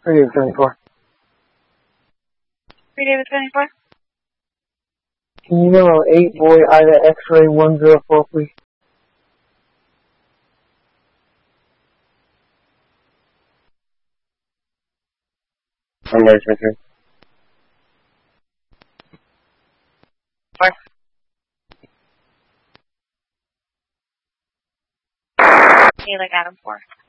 David 74. David 74. Can you know 8 boy Ida X-ray 104, please? I'm ready for you. Fine. Like Adam 4.